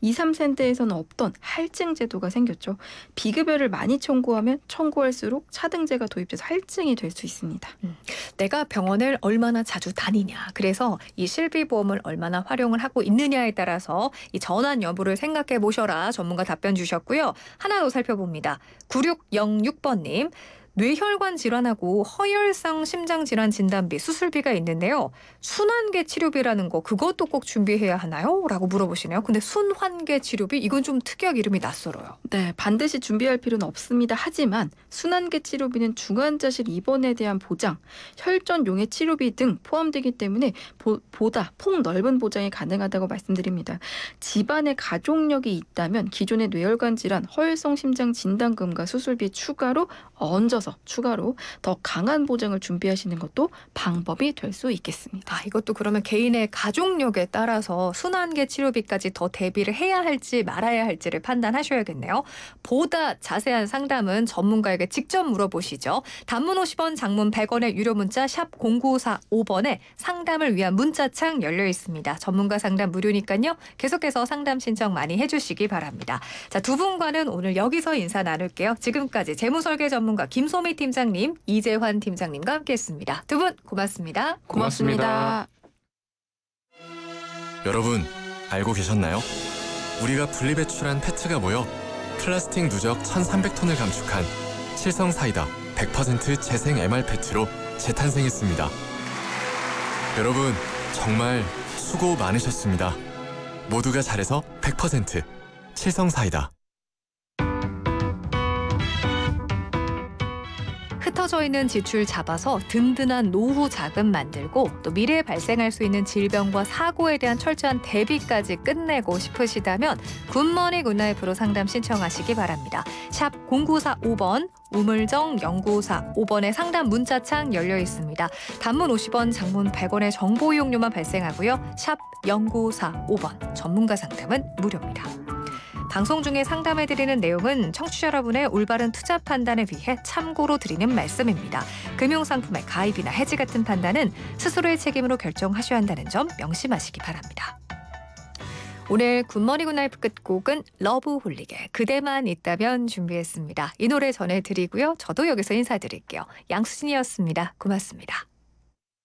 2, 3세대에서는 없던 할증 제도가 생겼죠. 비급여를 많이 청구하면 청구할수록 차등제가 도입돼서 할증이 될 수 있습니다. 내가 병원을 얼마나 자주 다니냐, 그래서 이 실비보험을 얼마나 활용을 하고 있느냐에 따라서 이 전환 여부를 생각해 보셔라 전문가 답변 주셨고요. 하나 더 살펴봅니다. 9606번님. 뇌혈관 질환하고 허혈성 심장질환 진단비, 수술비가 있는데요. 순환계 치료비라는 거 그것도 꼭 준비해야 하나요? 라고 물어보시네요. 근데 순환계 치료비 이건 좀 특이하게 이름이 낯설어요. 네, 반드시 준비할 필요는 없습니다. 하지만 순환계 치료비는 중환자실 입원에 대한 보장, 혈전용해 치료비 등 포함되기 때문에 보다 폭넓은 보장이 가능하다고 말씀드립니다. 집안에 가족력이 있다면 기존의 뇌혈관 질환, 허혈성 심장 진단금과 수술비 추가로 더 강한 보장을 준비하시는 것도 방법이 될 수 있겠습니다. 이것도 그러면 개인의 가족력에 따라서 순환계 치료비까지 더 대비를 해야 할지 말아야 할지를 판단하셔야겠네요. 보다 자세한 상담은 전문가에게 직접 물어보시죠. 단문 50원, 장문 100원의 유료 문자 샵 0945번에 상담을 위한 문자창 열려 있습니다. 전문가 상담 무료니까요. 계속해서 상담 신청 많이 해주시기 바랍니다. 자, 두 분과는 오늘 여기서 인사 나눌게요. 지금까지 재무설계 전문가 김소미 팀장님, 이재환 팀장님과 함께했습니다. 두 분 고맙습니다. 고맙습니다. 여러분, 알고 계셨나요? 우리가 분리배출한 페트가 모여 플라스틱 누적 1,300톤을 감축한 칠성사이다 100% 재생 MR 페트로 재탄생했습니다. 여러분, 정말 수고 많으셨습니다. 모두가 잘해서 100% 칠성사이다. 흩어져 있는 지출 잡아서 든든한 노후 자금 만들고 또 미래에 발생할 수 있는 질병과 사고에 대한 철저한 대비까지 끝내고 싶으시다면 굿모닝 굿라이프로 상담 신청하시기 바랍니다. 샵 0945번 우물정 0945번의 상담 문자창 열려 있습니다. 단문 50원, 장문 100원의 정보 이용료만 발생하고요. 샵 0945번 전문가 상담은 무료입니다. 방송 중에 상담해드리는 내용은 청취자 여러분의 올바른 투자 판단을 위해 참고로 드리는 말씀입니다. 금융상품의 가입이나 해지 같은 판단은 스스로의 책임으로 결정하셔야 한다는 점 명심하시기 바랍니다. 오늘 굿모닝 굿나이프 끝곡은 러브홀릭의 그대만 있다면 준비했습니다. 이 노래 전해드리고요. 저도 여기서 인사드릴게요. 양수진이었습니다. 고맙습니다.